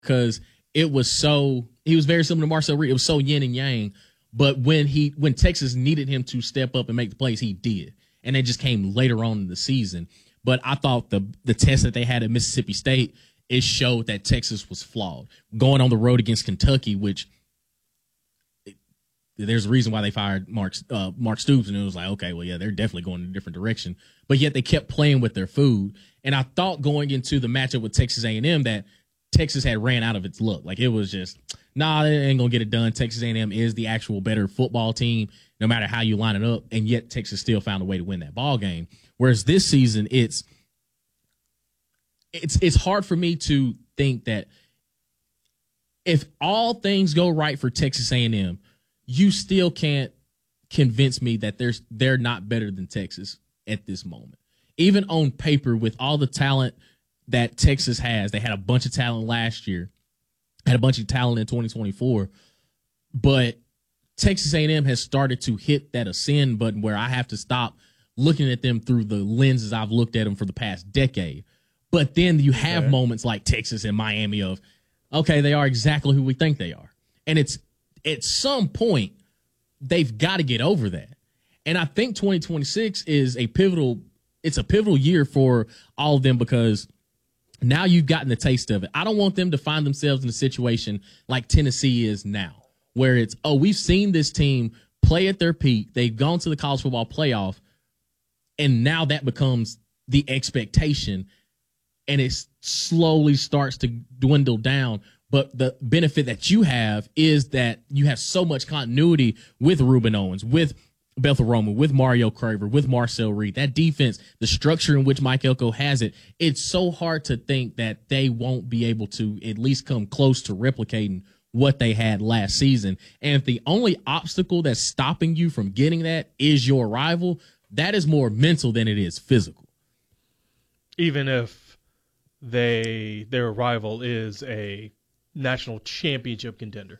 because he was very similar to Marcel Reed. It was so yin and yang. But when Texas needed him to step up and make the plays, he did. And it just came later on in the season. But I thought the test that they had at Mississippi State, it showed that Texas was flawed. Going on the road against Kentucky, which there's a reason why they fired Mark Stoops, and it was like, okay, well, yeah, they're definitely going in a different direction. But yet they kept playing with their food. And I thought going into the matchup with Texas A&M that Texas had ran out of its luck. Like, it was just, nah, they ain't going to get it done. Texas A&M is the actual better football team, no matter how you line it up. And yet Texas still found a way to win that ball game. Whereas this season, it's hard for me to think that if all things go right for Texas A&M, you still can't convince me that they're not better than Texas at this moment. Even on paper, with all the talent that Texas has, they had a bunch of talent last year, had a bunch of talent in 2024, but Texas A&M has started to hit that ascend button where I have to stop looking at them through the lenses I've looked at them for the past decade. But then you have moments like Texas and Miami of, okay, they are exactly who we think they are. And it's at some point, they've got to get over that. And I think 2026 is a pivotal year for all of them because now you've gotten the taste of it. I don't want them to find themselves in a situation like Tennessee is now, where it's, oh, we've seen this team play at their peak. They've gone to the college football playoff, and now that becomes the expectation, and it slowly starts to dwindle down. But the benefit that you have is that you have so much continuity with Reuben Owens, with Bethel Roman, with Mario Craver, with Marcel Reed. That defense, the structure in which Mike Elko has it, it's so hard to think that they won't be able to at least come close to replicating what they had last season. And if the only obstacle that's stopping you from getting that is your rival, that is more mental than it is physical. Even if their rival is a national championship contender.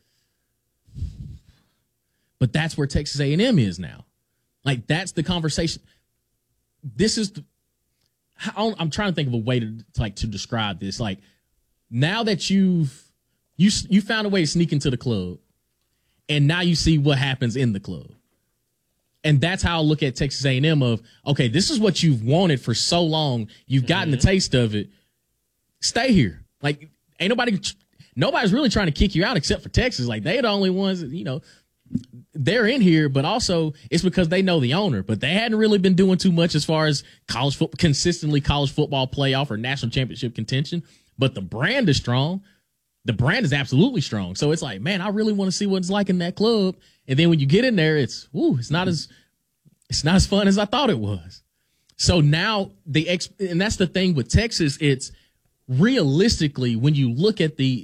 But that's where Texas A&M is now. Like, that's the conversation. This is I'm trying to think of a way to describe this. Like, now that you found a way to sneak into the club, and now you see what happens in the club. And that's how I look at Texas A&M of, okay, this is what you've wanted for so long. You've gotten the taste of it. Stay here. Like, nobody's really trying to kick you out except for Texas. Like, they're the only ones that, they're in here, but also it's because they know the owner. But they hadn't really been doing too much as far as consistently college football playoff or national championship contention. But the brand is strong. The brand is absolutely strong. So it's like, man, I really want to see what it's like in that club. And then when you get in there, it's not as fun as I thought it was. So now and that's the thing with Texas. It's realistically, when you look at the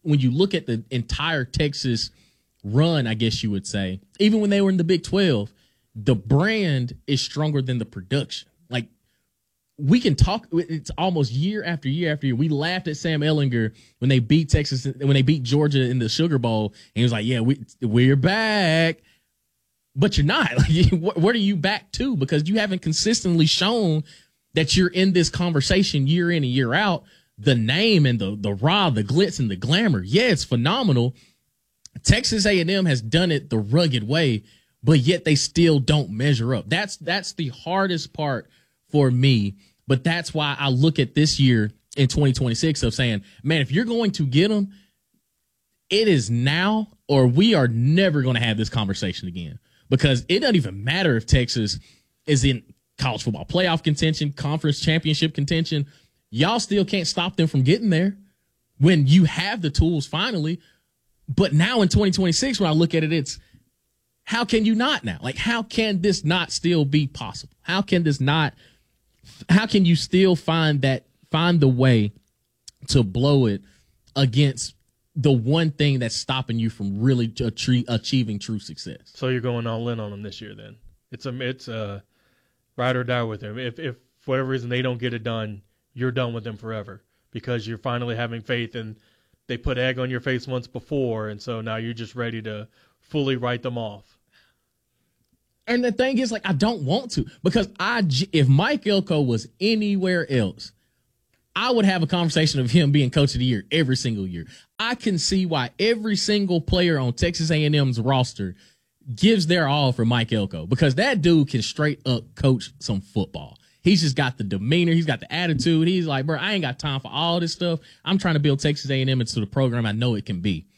entire Texas run, I guess you would say, even when they were in the Big 12, the brand is stronger than the production. Like, we can talk, it's almost year after year after year. We laughed at Sam Ehlinger when they beat Georgia in the Sugar Bowl, and he was like, yeah, we're back. But you're not. Like, what are you back to? Because you haven't consistently shown that you're in this conversation year in and year out. The name and the raw, the glitz and the glamour, yeah, it's phenomenal. Texas A&M has done it the rugged way, but yet they still don't measure up. That's the hardest part for me, but that's why I look at this year in 2026 of saying, man, if you're going to get them, it is now or we are never going to have this conversation again, because it doesn't even matter if Texas is in college football playoff contention, conference championship contention. Y'all still can't stop them from getting there when you have the tools finally. But now in 2026, when I look at it, it's how can you not now? Like, how can this not still be possible? How can you still find the way to blow it against the one thing that's stopping you from really achieving true success? So you're going all in on them this year then. It's a ride or die with them. If for whatever reason they don't get it done, you're done with them forever because you're finally having faith and they put egg on your face once before, and so now you're just ready to fully write them off. And the thing is, like, I don't want to, because if Mike Elko was anywhere else, I would have a conversation of him being coach of the year every single year. I can see why every single player on Texas A&M's roster gives their all for Mike Elko, because that dude can straight up coach some football. He's just got the demeanor. He's got the attitude. He's like, bro, I ain't got time for all this stuff. I'm trying to build Texas A&M into the program I know it can be.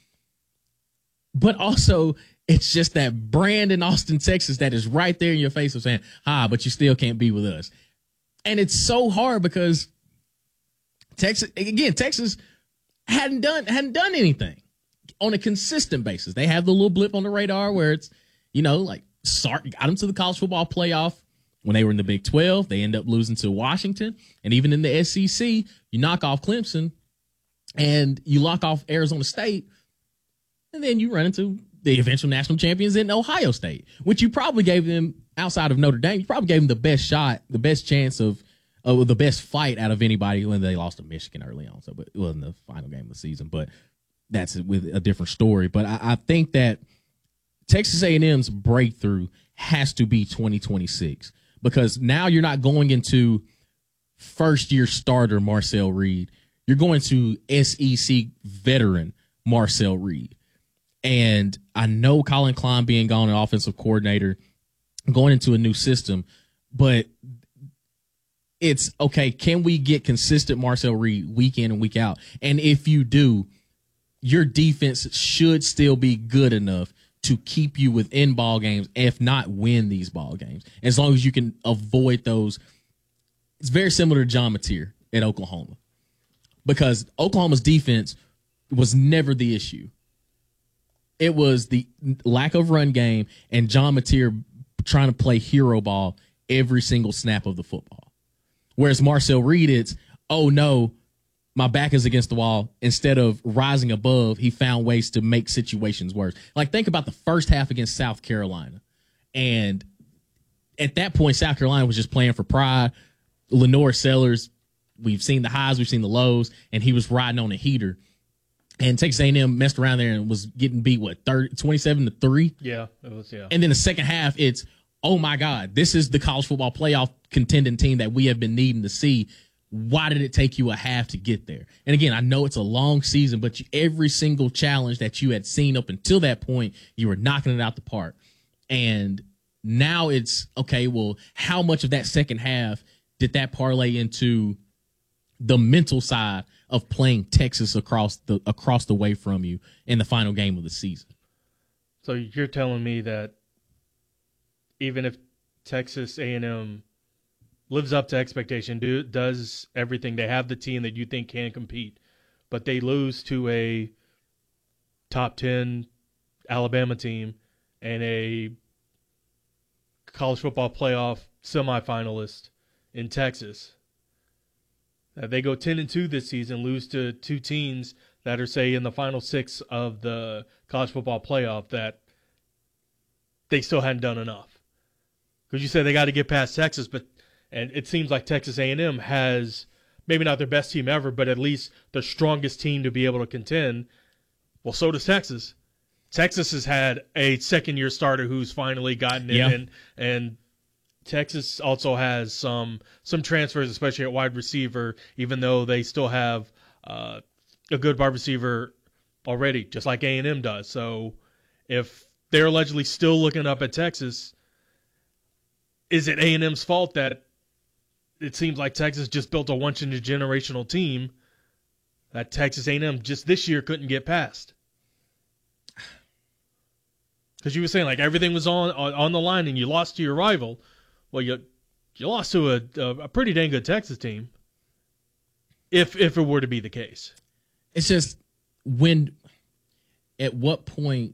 But also, it's just that brand in Austin, Texas that is right there in your face of saying, but you still can't be with us. And it's so hard because Texas hadn't done anything on a consistent basis. They have the little blip on the radar where it's, like Sark got them to the college football playoff when they were in the Big 12. They end up losing to Washington. And even in the SEC, you knock off Clemson and you lock off Arizona State. And then you run into the eventual national champions in Ohio State, which you probably gave them, outside of Notre Dame, you probably gave them the best shot, the best chance of the best fight out of anybody when they lost to Michigan early on. So, but it wasn't the final game of the season, but that's with a different story. But I think that Texas A&M's breakthrough has to be 2026, because now you're not going into first-year starter Marcel Reed. You're going to SEC veteran Marcel Reed. And I know Colin Klein being gone, an offensive coordinator, going into a new system, but it's okay. Can we get consistent Marcel Reed week in and week out? And if you do, your defense should still be good enough to keep you within ball games, if not win these ball games, as long as you can avoid those. It's very similar to John Mateer at Oklahoma, because Oklahoma's defense was never the issue. It was the lack of run game and John Mateer trying to play hero ball every single snap of the football. Whereas Marcel Reed, it's, oh no, my back is against the wall. Instead of rising above, he found ways to make situations worse. Like, think about the first half against South Carolina. And at that point, South Carolina was just playing for pride. Lenore Sellers, we've seen the highs, we've seen the lows, and he was riding on a heater. And Texas A&M messed around there and was getting beat, 27-3? Yeah, it was, yeah. And then the second half, it's, oh my God, this is the college football playoff contending team that we have been needing to see. Why did it take you a half to get there? And again, I know it's a long season, but every single challenge that you had seen up until that point, you were knocking it out the park. And now it's, okay, well, how much of that second half did that parlay into the mental side of playing Texas across the way from you in the final game of the season? So you're telling me that even if Texas A&M lives up to expectation, does everything, they have the team that you think can compete, but they lose to a top 10 Alabama team and a college football playoff semifinalist in Texas, they go 10-2 this season, lose to two teams that are, say, in the final six of the college football playoff, that they still hadn't done enough. Because you said they got to get past Texas, and it seems like Texas A&M has maybe not their best team ever, but at least the strongest team to be able to contend. Well, so does Texas. Texas has had a second-year starter who's finally gotten in, and Texas also has some transfers, especially at wide receiver, even though they still have a good wide receiver already, just like A&M does. So if they're allegedly still looking up at Texas, is it A&M's fault that it seems like Texas just built a once-in-a-generational team that Texas A&M just this year couldn't get past? Because you were saying, like, everything was on the line and you lost to your rival. Well, you lost to a pretty dang good Texas team, if it were to be the case. It's just, at what point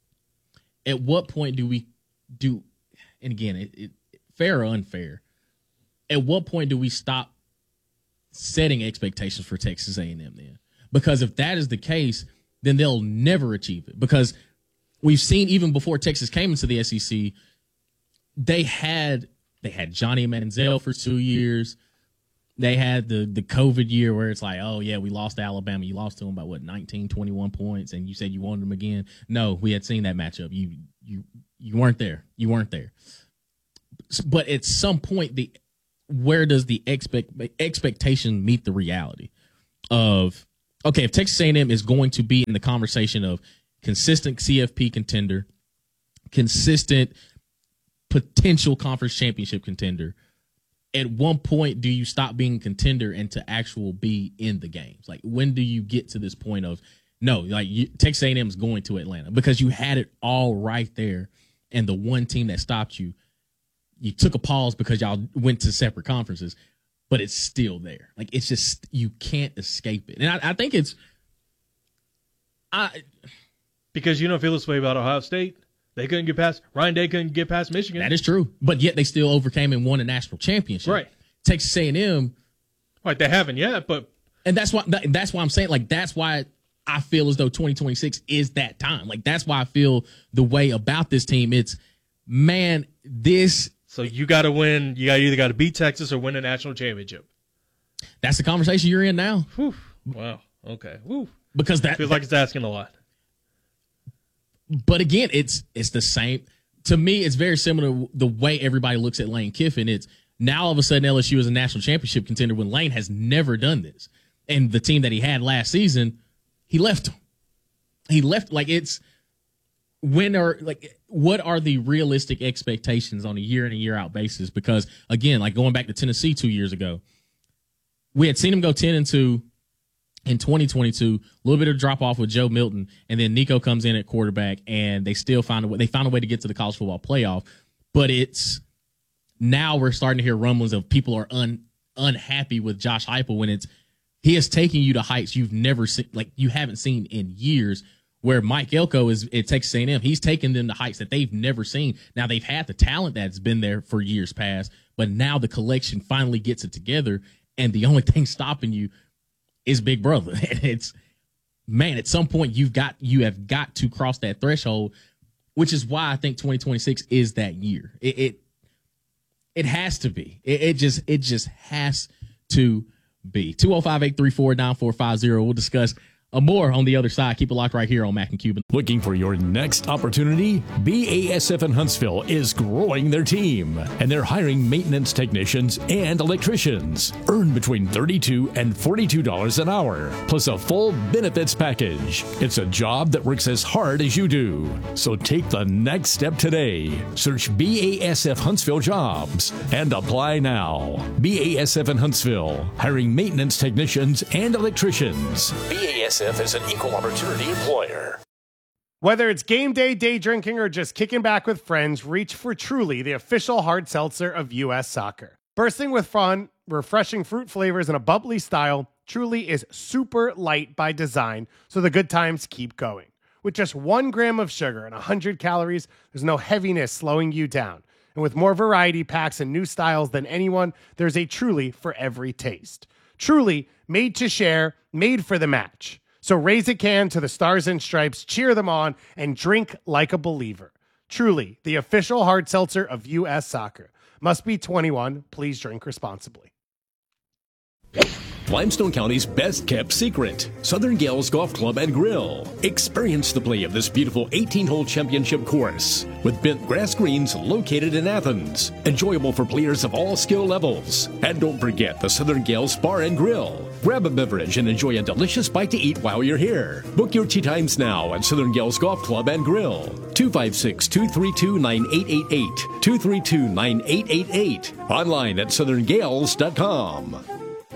do we do, and again, fair or unfair, at what point do we stop setting expectations for Texas A&M then? Because if that is the case, then they'll never achieve it. Because we've seen, even before Texas came into the SEC, they had Johnny Manziel for 2 years. They had the COVID year where it's like, oh, yeah, we lost to Alabama. You lost to them by, 19, 21 points, and you said you wanted them again. No, we had seen that matchup. You weren't there. You weren't there. But at some point, where does the expectation meet the reality of, okay, if Texas A&M is going to be in the conversation of consistent CFP contender, consistent potential conference championship contender, at one point do you stop being a contender and to actual be in the games? Like, when do you get to this point of, no, like Texas A&M is going to Atlanta because you had it all right there, and the one team that stopped you, you took a pause because y'all went to separate conferences, but it's still there. Like, it's just, you can't escape it. And I think it's because you don't feel this way about Ohio State. They couldn't get past Ryan Day, couldn't get past Michigan. That is true, but yet they still overcame and won a national championship. Right. Texas A&M, right? They haven't yet, but that's why I'm saying, like, that's why I feel as though 2026 is that time. Like, that's why I feel the way about this team. It's, man, this. So you got to win. You either got to beat Texas or win a national championship. That's the conversation you're in now. Whew. Wow. Okay. Whew. Because that feels like it's asking a lot. But again, it's the same. To me, it's very similar to the way everybody looks at Lane Kiffin. It's now all of a sudden LSU is a national championship contender when Lane has never done this. And the team that he had last season, he left them. He left, like, it's what are the realistic expectations on a year in and year out basis? Because again, like going back to Tennessee 2 years ago, we had seen him go 10-2 in 2022, a little bit of drop off with Joe Milton, and then Nico comes in at quarterback, and they still found a way. They found a way to get to the college football playoff. But it's now we're starting to hear rumblings of people are unhappy with Josh Heupel when he is taking you to heights you've never seen, like you haven't seen in years. Where Mike Elko is at Texas A&M, he's taken them to heights that they've never seen. Now they've had the talent that's been there for years past, but now the collection finally gets it together, and the only thing stopping you is Big Brother. And it's, man, at some point you have got to cross that threshold, which is why I think 2026 is that year. It has to be. It just has to be. 205-834-9450. We'll discuss more on the other side. Keep it locked right here on Mac and Cuban. Looking for your next opportunity? BASF in Huntsville is growing their team, and they're hiring maintenance technicians and electricians. Earn between $32 and $42 an hour, plus a full benefits package. It's a job that works as hard as you do. So take the next step today. Search BASF Huntsville Jobs and apply now. BASF in Huntsville, hiring maintenance technicians and electricians. BASF is an equal opportunity employer. Whether it's game day, day drinking, or just kicking back with friends, reach for Truly, the official hard seltzer of U.S. Soccer. Bursting with fun, refreshing fruit flavors, and a bubbly style, Truly is super light by design, so the good times keep going. With just 1 gram of sugar and 100 calories, there's no heaviness slowing you down. And with more variety packs and new styles than anyone, there's a Truly for every taste. Truly, made to share, made for the match. So raise a can to the Stars and Stripes, cheer them on, and drink like a believer. Truly, the official hard seltzer of U.S. Soccer. Must be 21. Please drink responsibly. Limestone County's best-kept secret, Southern Gales Golf Club and Grill. Experience the play of this beautiful 18-hole championship course with bent grass greens located in Athens. Enjoyable for players of all skill levels. And don't forget the Southern Gales Bar and Grill. Grab a beverage and enjoy a delicious bite to eat while you're here. Book your tee times now at Southern Gales Golf Club and Grill. 256-232-9888. 232-9888. Online at southerngales.com.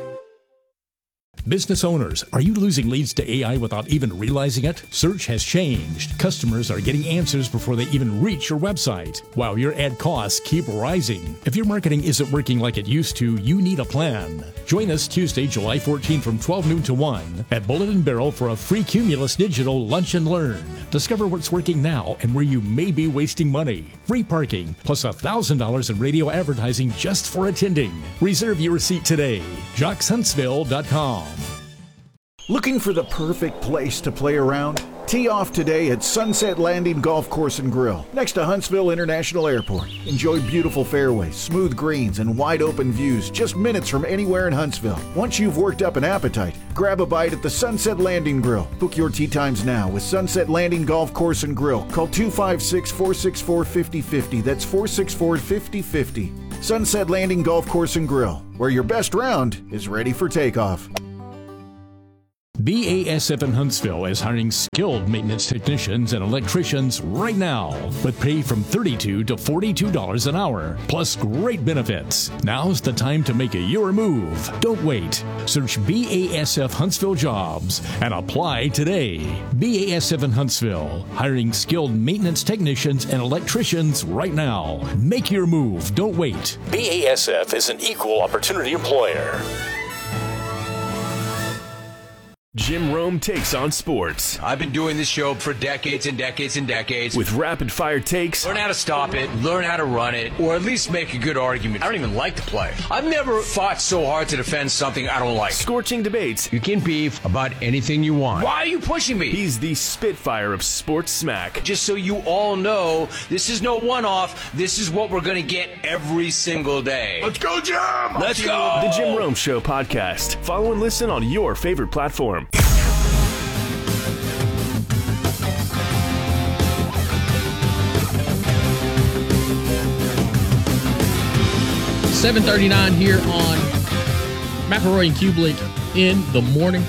Business owners, are you losing leads to AI without even realizing it? Search has changed. Customers are getting answers before they even reach your website, while your ad costs keep rising. If your marketing isn't working like it used to, you need a plan. Join us Tuesday, July 14th from 12 noon to 1 at Bullet and Barrel for a free Cumulus Digital Lunch and Learn. Discover what's working now and where you may be wasting money. Free parking, plus $1,000 in radio advertising just for attending. Reserve your seat today. JocksHuntsville.com. Looking for the perfect place to play around? Tee off today at Sunset Landing Golf Course and Grill, next to Huntsville International Airport. Enjoy beautiful fairways, smooth greens, and wide open views just minutes from anywhere in Huntsville. Once you've worked up an appetite, grab a bite at the Sunset Landing Grill. Book your tee times now with Sunset Landing Golf Course and Grill. Call 256-464-5050. That's 464-5050. Sunset Landing Golf Course and Grill, where your best round is ready for takeoff. BASF in Huntsville is hiring skilled maintenance technicians and electricians right now with pay from $32 to $42 an hour, plus great benefits. Now's the time to make your move. Don't wait. Search BASF Huntsville Jobs and apply today. BASF in Huntsville, hiring skilled maintenance technicians and electricians right now. Make your move. Don't wait. BASF is an equal opportunity employer. Jim Rome takes on sports. I've been doing this show for decades and decades and decades. With rapid-fire takes. Learn how to stop it, learn how to run it, or at least make a good argument. I don't even like to play. I've never fought so hard to defend something I don't like. Scorching debates. You can beef about anything you want. Why are you pushing me? He's the Spitfire of sports smack. Just so you all know, this is no one-off. This is what we're going to get every single day. Let's go, Jim! Let's go! The Jim Rome Show podcast. Follow and listen on your favorite platform. 7:39 here on McElroy and Kublik in the morning.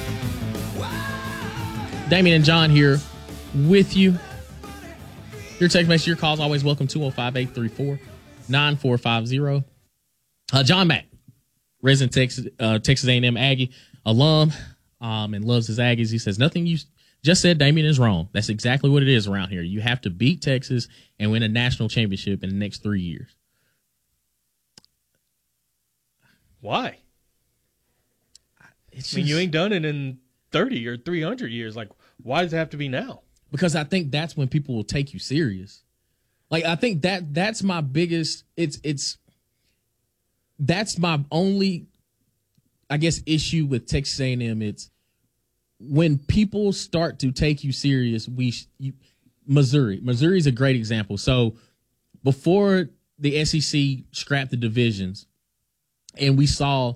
Damien and John here with you. Your text message, your calls, always welcome. 205-834-9450. John Mack, resident Texas A&M Aggie, alum, and loves his Aggies. He says, nothing you just said, Damien, is wrong. That's exactly what it is around here. You have to beat Texas and win a national championship in the next 3 years. Why? It's I mean, just, you ain't done it in 30 or 300 years. Like, why does it have to be now? because I think that's when people will take you serious. Like, I think that's my biggest, that's my only, I guess, issue with Texas A&M. It's when people start to take you serious. Missouri's a great example. So before the SEC scrapped the divisions, and we saw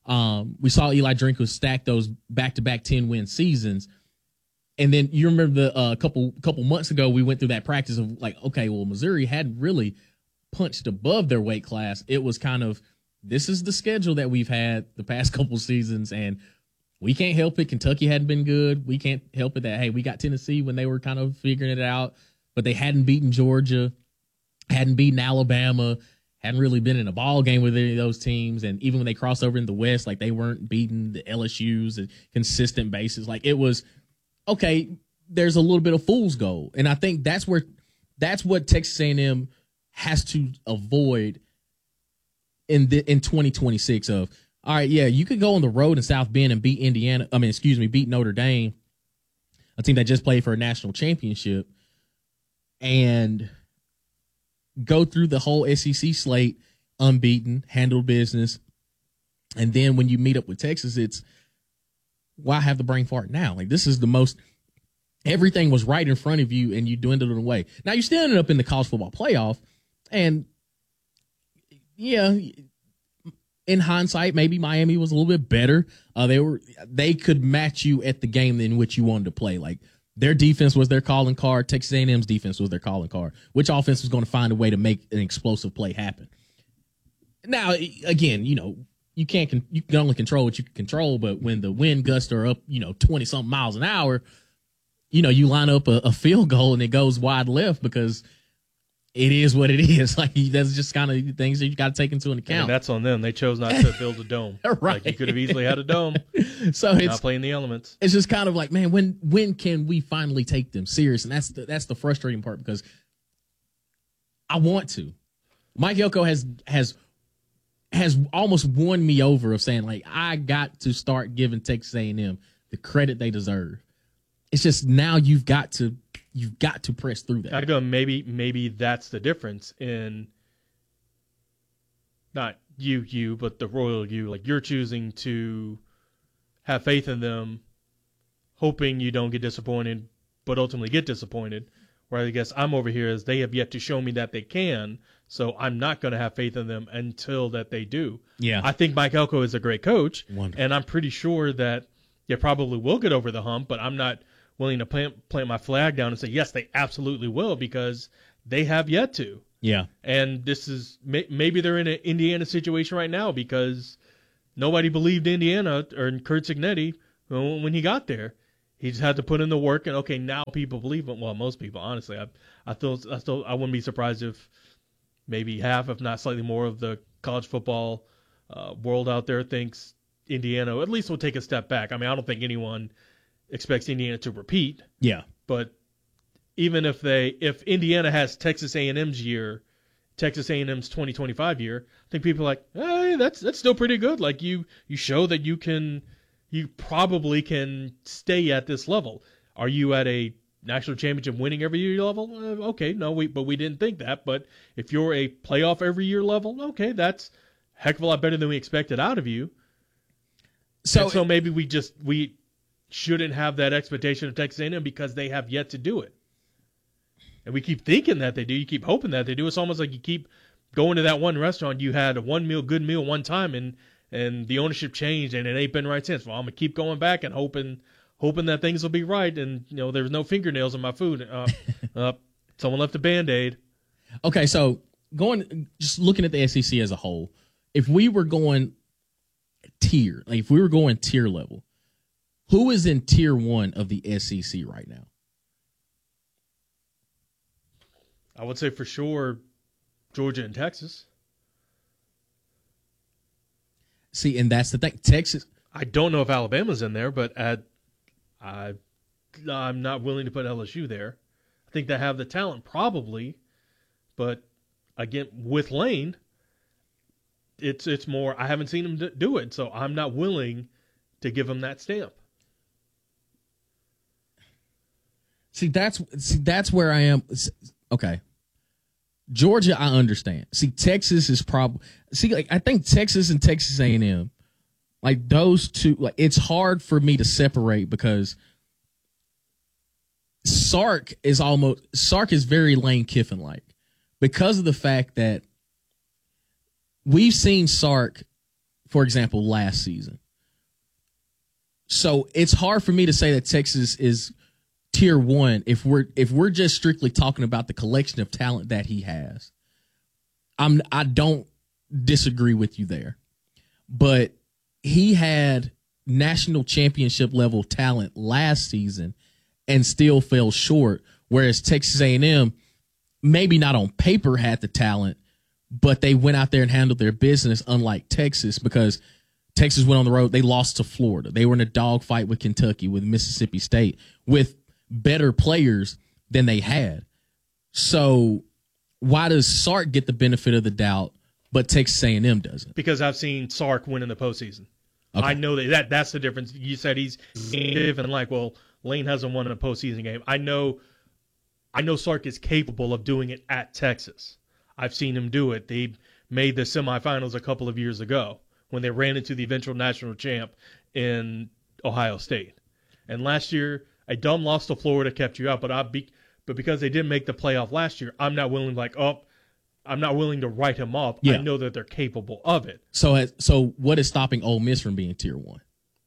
Eli Drinkwitz stack those back-to-back 10-win seasons. And then you remember the couple months ago, we went through that practice of like, okay, well, Missouri hadn't really punched above their weight class. It was kind of, this is the schedule that we've had the past couple seasons, and we can't help it. Kentucky hadn't been good. We can't help it that, hey, we got Tennessee when they were kind of figuring it out, but they hadn't beaten Georgia, hadn't beaten Alabama, hadn't really been in a ball game with any of those teams. And even when they crossed over in the West, like they weren't beating the LSUs at consistent basis. Like it was, okay, there's a little bit of fool's gold. And I think that's what Texas A&M has to avoid in 2026 of, all right, yeah, you could go on the road in South Bend and beat beat Notre Dame, a team that just played for a national championship, and go through the whole SEC slate unbeaten, handle business. And then when you meet up with Texas, it's, why have the brain fart now? Like, this is the most, everything was right in front of you and you dwindled it away. Now, you still ended up in the college football playoff. And yeah, in hindsight, maybe Miami was a little bit better. They could match you at the game in which you wanted to play. Like, their defense was their calling card. Texas A&M's defense was their calling card. Which offense was going to find a way to make an explosive play happen? Now, again, you can only control what you can control, but when the wind gusts are up, 20-something miles an hour, you line up a field goal and it goes wide left because it is what it is. Like, that's just kind of things that you got to take into account. And that's on them. They chose not to build a dome. Right. Like, you could have easily had a dome. So it's not playing the elements. It's just kind of like, man, when can we finally take them serious? And that's the frustrating part, because I want to. Mike Elko has almost won me over of saying, like, I got to start giving Texas A&M the credit they deserve. It's just now you've got to press through that. I go, maybe that's the difference in not you, but the royal you. Like, you're choosing to have faith in them, hoping you don't get disappointed, but ultimately get disappointed. Where I guess I'm over here as they have yet to show me that they can, so I'm not going to have faith in them until that they do. Yeah. I think Mike Elko is a great coach, Wonderful. and I'm pretty sure that they probably will get over the hump, but I'm not willing to plant my flag down and say, yes, they absolutely will, because they have yet to. Yeah. And this is maybe they're in an Indiana situation right now because nobody believed Indiana or Kurt Cignetti when he got there. He just had to put in the work, and okay, now people believe him. Well, most people, honestly. I wouldn't be surprised if maybe half, if not slightly more, of the college football world out there thinks Indiana at least will take a step back. I mean, I don't think anyone expects Indiana to repeat. Yeah. But even if Indiana has Texas A&M's year, Texas A&M's 2025 year, I think people are like, hey, that's still pretty good. Like you show that you probably can stay at this level. Are you at a national championship winning every year level? Okay, no, but we didn't think that. But if you're a playoff every year level, okay, that's a heck of a lot better than we expected out of you. So maybe we shouldn't have that expectation of Texas A&M because they have yet to do it. And we keep thinking that they do. You keep hoping that they do. It's almost like you keep going to that one restaurant. You had a good meal one time, and the ownership changed, and it ain't been right since. Well, I'm gonna keep going back and hoping that things will be right. And there's no fingernails in my food. Someone left a Band-Aid. Okay, so just looking at the SEC as a whole, if we were going tier level, who is in tier 1 of the SEC right now? I would say for sure Georgia and Texas. See, and that's the thing. Texas. I don't know if Alabama's in there, but I'm not willing to put LSU there. I think they have the talent probably, but again, with Lane, it's more, I haven't seen him do it, so I'm not willing to give him that stamp. See, that's where I am. Okay. Georgia, I understand. See, Texas is I think Texas and Texas A&M, like those two, like it's hard for me to separate because Sark is very Lane Kiffin like because of the fact that we've seen Sark, for example, last season. So it's hard for me to say that Texas is tier 1 if we're just strictly talking about the collection of talent that he has. I don't disagree with you there, but he had national championship level talent last season and still fell short, whereas Texas A&M maybe not on paper had the talent, but they went out there and handled their business, unlike Texas, because Texas went on the road. They lost to Florida. They were in a dogfight with Kentucky, with Mississippi State, with better players than they had. So why does Sark get the benefit of the doubt, but Texas A&M doesn't? Because I've seen Sark win in the postseason. Okay. I know that's the difference. You said he's and like, well, Lane hasn't won in a postseason game. I know Sark is capable of doing it at Texas. I've seen him do it. They made the semifinals a couple of years ago when they ran into the eventual national champ in Ohio State. And last year, a dumb loss to Florida kept you out, but because they didn't make the playoff last year, I'm not willing to write him off. Yeah. I know that they're capable of it. So what is stopping Ole Miss from being tier 1?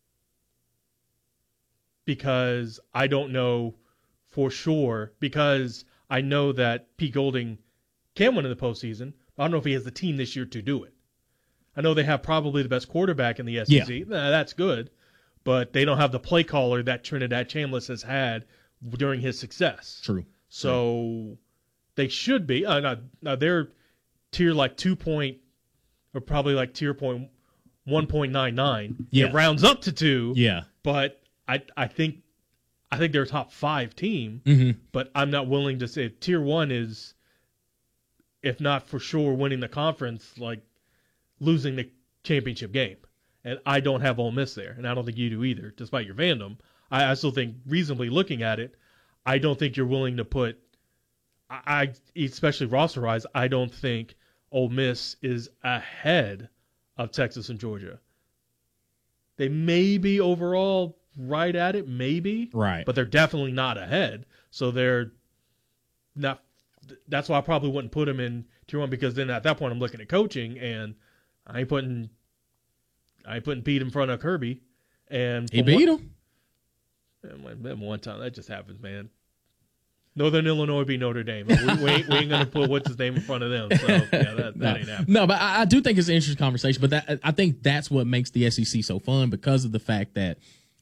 Because I don't know for sure, because I know that Pete Golding can win in the postseason, but I don't know if he has the team this year to do it. I know they have probably the best quarterback in the SEC. Yeah. That's good. But they don't have the play caller that Trinidad Chambliss has had during his success. True. So they should be. Now they're tier like 2 point, or probably like tier point 1.99. Yeah. It rounds up to 2. Yeah. But I think they're a top 5 team. Mm-hmm. But I'm not willing to say tier 1 is, if not for sure winning the conference, like losing the championship game. And I don't have Ole Miss there, and I don't think you do either, despite your fandom. I still think, reasonably looking at it, I don't think you're willing to put, especially roster-wise, I don't think Ole Miss is ahead of Texas and Georgia. They may be overall right at it, maybe. Right. But they're definitely not ahead. So they're not – that's why I probably wouldn't put them in tier 1, because then at that point I'm looking at coaching, and I ain't putting Pete in front of Kirby. And he beat him. One time. That just happens, man. Northern Illinois beat Notre Dame. We ain't going to put what's his name in front of them. So, yeah, that ain't happening. No, but I do think it's an interesting conversation. But I think that's what makes the SEC so fun, because of the fact that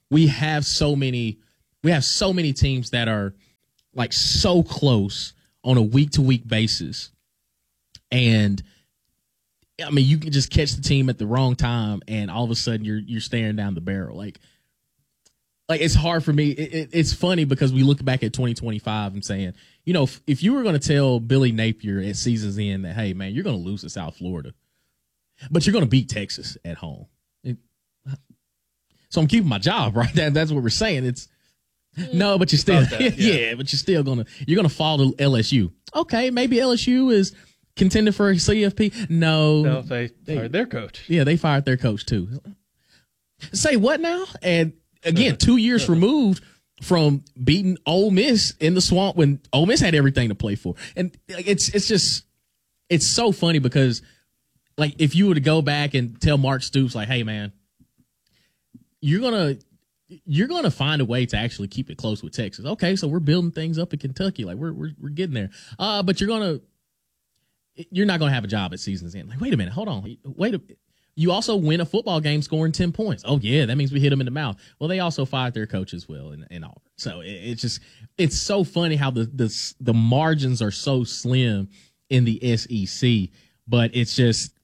we have so many teams that are like so close on a week-to-week basis. And I mean, you can just catch the team at the wrong time and all of a sudden you're staring down the barrel. Like it's hard for me. It's funny because we look back at 2025 and saying, you know, if you were going to tell Billy Napier at season's end that, hey man, you're going to lose to South Florida, but you're going to beat Texas at home. So I'm keeping my job, right? That's what we're saying. It's no, but you're still, but you're still you're gonna fall to LSU. Okay, maybe LSU is contending for a CFP. No, they fired their coach. Yeah, they fired their coach too. Say what now? And again, 2 years removed from beating Ole Miss in the swamp when Ole Miss had everything to play for. And it's so funny because like if you were to go back and tell Mark Stoops like, hey man, you're gonna find a way to actually keep it close with Texas. Okay, so we're building things up in Kentucky, like we're getting there. But you're not gonna have a job at season's end. Like, wait a minute, hold on, you also win a football game scoring 10 points. Oh yeah, that means we hit them in the mouth. Well, they also fired their coach as well in Auburn. So it's so funny how the margins are so slim in the SEC, but it's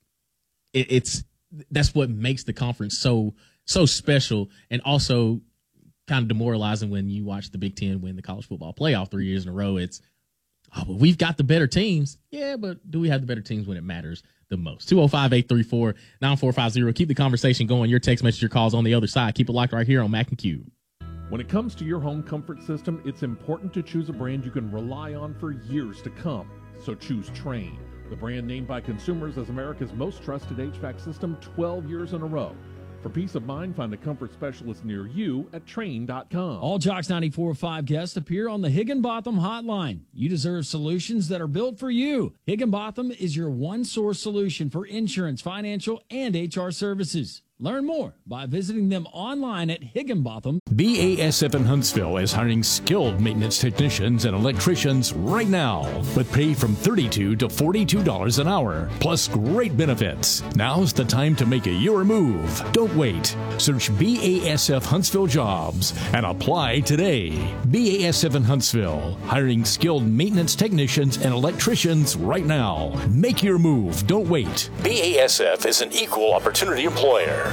that's what makes the conference so special, and also kind of demoralizing when you watch the Big Ten win the college football playoff 3 years in a row. It's, well, we've got the better teams. Yeah, but do we have the better teams when it matters the most? 205-834-9450. Keep the conversation going. Your text message, your calls on the other side. Keep it locked right here on Mac and Q. When it comes to your home comfort system, it's important to choose a brand you can rely on for years to come. So choose Trane, the brand named by consumers as America's most trusted HVAC system 12 years in a row. For peace of mind, find a comfort specialist near you at Trane.com. All Jocks 94.5 guests appear on the Higginbotham Hotline. You deserve solutions that are built for you. Higginbotham is your one-source solution for insurance, financial, and HR services. Learn more by visiting them online at Higginbotham. BASF in Huntsville is hiring skilled maintenance technicians and electricians right now with pay from $32 to $42 an hour, plus great benefits. Now's the time to make your move. Don't wait. Search BASF Huntsville Jobs and apply today. BASF in Huntsville, hiring skilled maintenance technicians and electricians right now. Make your move. Don't wait. BASF is an equal opportunity employer.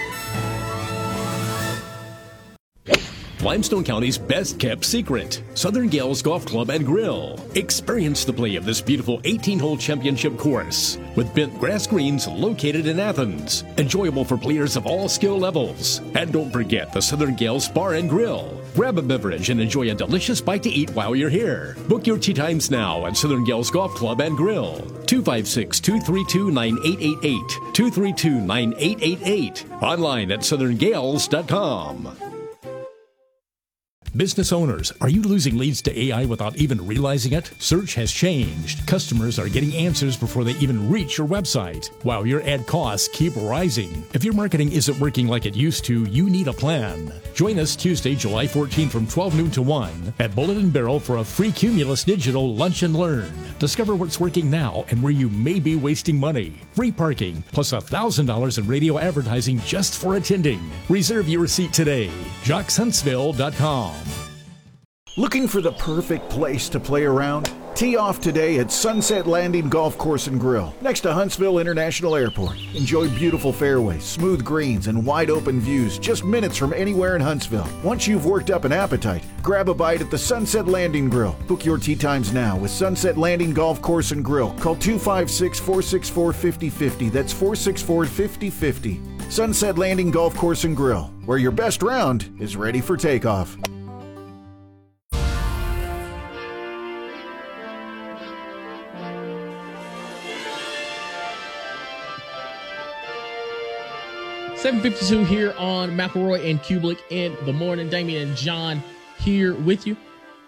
Limestone County's best-kept secret, Southern Gales Golf Club and Grill. Experience the play of this beautiful 18-hole championship course with bent grass greens located in Athens. Enjoyable for players of all skill levels. And don't forget the Southern Gales Bar and Grill. Grab a beverage and enjoy a delicious bite to eat while you're here. Book your tee times now at Southern Gales Golf Club and Grill. 256-232-9888. 232-9888. Online at southerngales.com. Business owners, are you losing leads to AI without even realizing it? Search has changed. Customers are getting answers before they even reach your website, while your ad costs keep rising. If your marketing isn't working like it used to, you need a plan. Join us Tuesday, July 14th from 12 noon to 1 at Bullet and Barrel for a free Cumulus Digital Lunch and Learn. Discover what's working now and where you may be wasting money. Free parking, plus $1,000 in radio advertising just for attending. Reserve your seat today. JocksHuntsville.com. Looking for the perfect place to play around? Tee off today at Sunset Landing Golf Course and Grill, next to Huntsville International Airport. Enjoy beautiful fairways, smooth greens, and wide open views just minutes from anywhere in Huntsville. Once you've worked up an appetite, grab a bite at the Sunset Landing Grill. Book your tee times now with Sunset Landing Golf Course and Grill. Call 256-464-5050. That's 464-5050. Sunset Landing Golf Course and Grill, where your best round is ready for takeoff. $7:52 here on McElroy and Kublik in the morning. Damian and John here with you.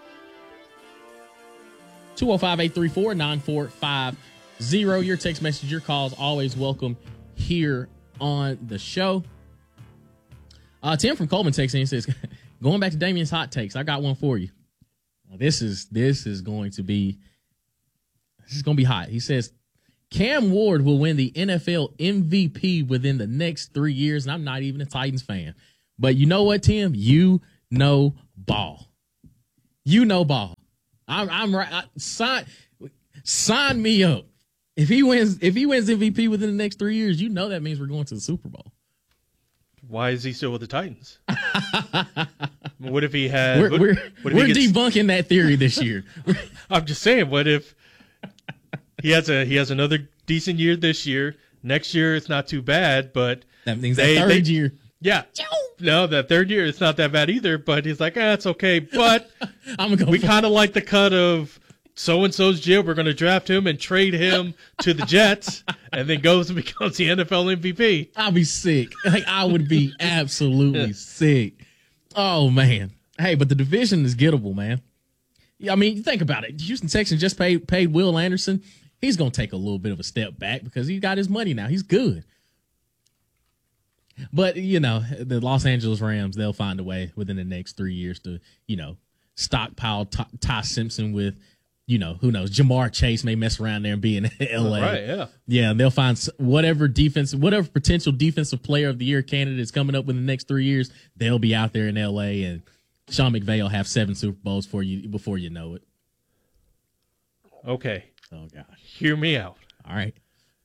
205-834-9450. Your text message, your calls, always welcome here on the show. Tim from Coleman texts in and says, going back to Damian's hot takes, I got one for you. Now, this is going to be hot. He says, Cam Ward will win the NFL MVP within the next 3 years, and I'm not even a Titans fan. But you know what, Tim? You know ball. You know ball. I'm right. Sign me up. If he wins MVP within the next 3 years, you know that means we're going to the Super Bowl. Why is he still with the Titans? What if he had? We're debunking that theory this year. I'm just saying. What if he has another decent year this year? Next year it's not too bad, but that means that third year. Yeah. No, that third year it's not that bad either. But he's like, it's okay. But we kind of like the cut of so-and-so's jail. We're going to draft him and trade him to the Jets, and then goes and becomes the NFL MVP. I'll be sick. Like, I would be absolutely sick. Oh, man. Hey, but the division is gettable, man. I mean, think about it. Houston Texans just paid Will Anderson. He's going to take a little bit of a step back because he got his money now. He's good. But, the Los Angeles Rams, they'll find a way within the next 3 years to, stockpile Ty Simpson with, who knows, Jamar Chase may mess around there and be in L.A. Right, yeah. Yeah, and they'll find whatever potential defensive player of the year candidate is coming up within the next 3 years, they'll be out there in L.A. and Sean McVay will have 7 Super Bowls for you before you know it. Okay. Oh, gosh. Hear me out. All right.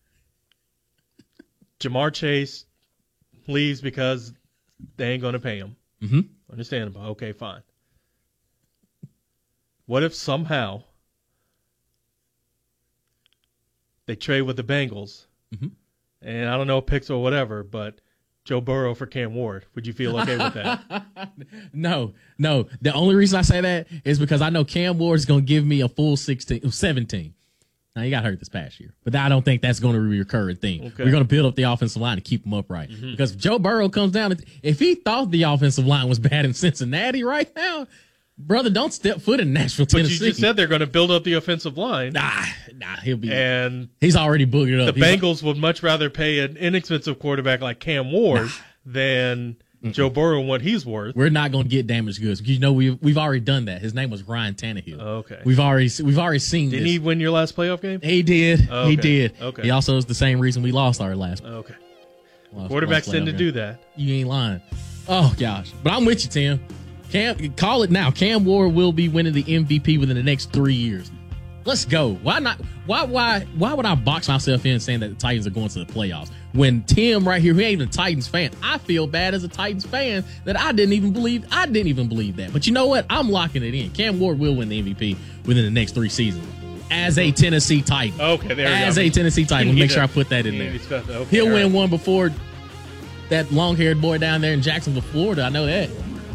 Jamar Chase leaves because they ain't going to pay him. Mm-hmm. Understandable. Okay, fine. What if somehow they trade with the Bengals, and I don't know, picks or whatever, but Joe Burrow for Cam Ward? Would you feel okay with that? No. The only reason I say that is because I know Cam Ward is going to give me a full 17. Now, he got hurt this past year, but I don't think that's going to be a recurring thing. Okay. We're going to build up the offensive line to keep them upright. Mm-hmm. Because if Joe Burrow comes down, if he thought the offensive line was bad in Cincinnati right now, brother, don't step foot in Nashville, Tennessee. But you just said they're going to build up the offensive line. Nah, he'll be. And he's already boogered up. The Bengals would much rather pay an inexpensive quarterback like Cam Ward than Joe Burrow and what he's worth. We're not going to get damaged goods because we've already done that. His name was Ryan Tannehill. Okay, we've already seen. Didn't this. he win your last playoff game? He did. Okay. He did. Okay. He also is the same reason we lost our last. Okay. Quarterbacks tend to do that. You ain't lying. Oh gosh, but I'm with you, Tim. Call it now. Cam Ward will be winning the MVP within the next 3 years. Let's go. Why not? Why would I box myself in saying that the Titans are going to the playoffs when Tim right here, who ain't even a Titans fan, I feel bad as a Titans fan that I didn't even believe that. But you know what? I'm locking it in. Cam Ward will win the MVP within the next 3 seasons as a Tennessee Titan. Okay, there we go. As a Tennessee Titan. Make sure I put that in there. Okay, He'll win one before that long-haired boy down there in Jacksonville, Florida. I know that.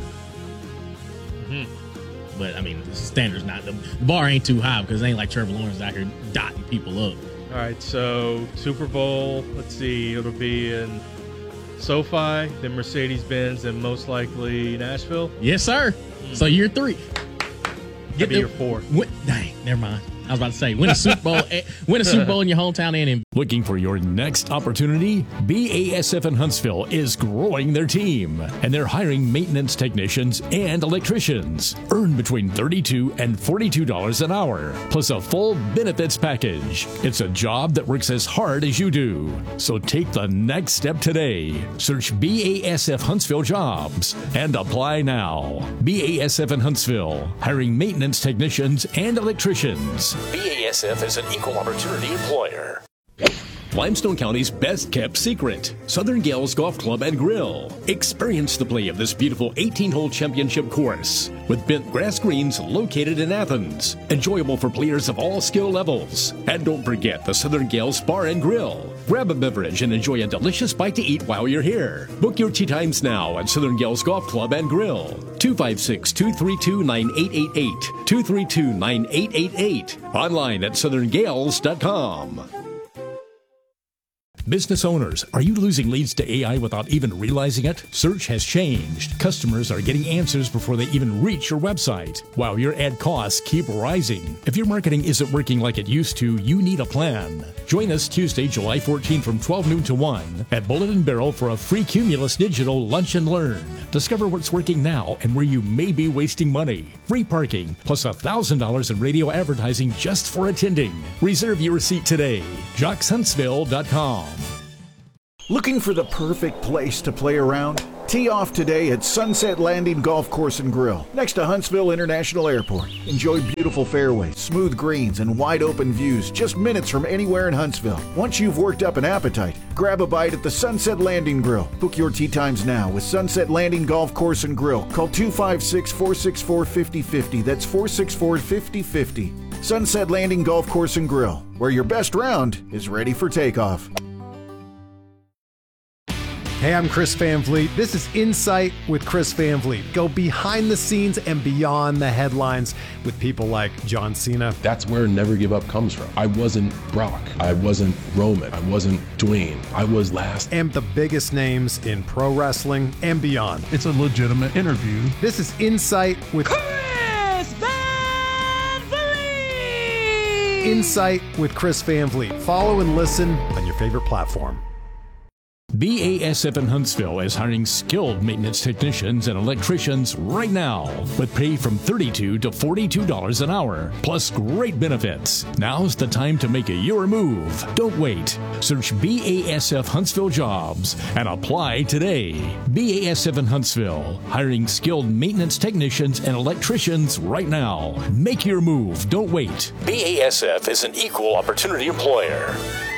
But, I mean, the standard's not – the bar ain't too high because it ain't like Trevor Lawrence out here dotting people up. All right, so Super Bowl, let's see, it'll be in SoFi, then Mercedes-Benz, and most likely Nashville. Yes, sir. So year 3. Get year 4. Dang, never mind. I was about to say, win a Super Bowl in your hometown and in. Looking for your next opportunity? BASF in Huntsville is growing their team, and they're hiring maintenance technicians and electricians. Earn between $32 and $42 an hour, plus a full benefits package. It's a job that works as hard as you do. So take the next step today. Search BASF Huntsville Jobs and apply now. BASF in Huntsville, hiring maintenance technicians and electricians. BASF is an equal opportunity employer. Limestone County's best kept secret, Southern Gales Golf Club and Grill. Experience the play of this beautiful 18-hole championship course with bent grass greens located in Athens. Enjoyable for players of all skill levels. And don't forget the Southern Gales Bar and Grill. Grab a beverage and enjoy a delicious bite to eat while you're here. Book your tee times now at Southern Gales Golf Club and Grill. 256-232-9888. 232-9888. Online at southerngales.com. Business owners, are you losing leads to AI without even realizing it? Search has changed. Customers are getting answers before they even reach your website, while your ad costs keep rising. If your marketing isn't working like it used to, you need a plan. Join us Tuesday, July 14 from 12 noon to 1 at Bullet and Barrel for a free Cumulus Digital Lunch and Learn. Discover what's working now and where you may be wasting money. Free parking, plus $1,000 in radio advertising just for attending. Reserve your seat today. JocksHuntsville.com. Looking for the perfect place to play around? Tee off today at Sunset Landing Golf Course and Grill, next to Huntsville International Airport. Enjoy beautiful fairways, smooth greens, and wide open views just minutes from anywhere in Huntsville. Once you've worked up an appetite, grab a bite at the Sunset Landing Grill. Book your tee times now with Sunset Landing Golf Course and Grill. Call 256-464-5050. That's 464-5050. Sunset Landing Golf Course and Grill, where your best round is ready for takeoff. Hey, I'm Chris Van Vliet. This is Insight with Chris Van Vliet. Go behind the scenes and beyond the headlines with people like John Cena. That's where Never Give Up comes from. I wasn't Brock. I wasn't Roman. I wasn't Dwayne. I was last. And the biggest names in pro wrestling and beyond. It's a legitimate interview. This is Insight with Chris Van Vliet. Insight with Chris Van Vliet. Follow and listen on your favorite platform. BASF in Huntsville is hiring skilled maintenance technicians and electricians right now, with pay from $32 to $42 an hour, plus great benefits. Now's the time to make your move. Don't wait. Search BASF Huntsville Jobs and apply today. BASF in Huntsville, hiring skilled maintenance technicians and electricians right now. Make your move. Don't wait. BASF is an equal opportunity employer.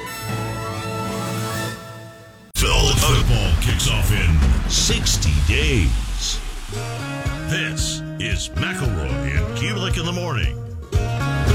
Football kicks off in 60 days. This is McElroy and Kubelik in the morning.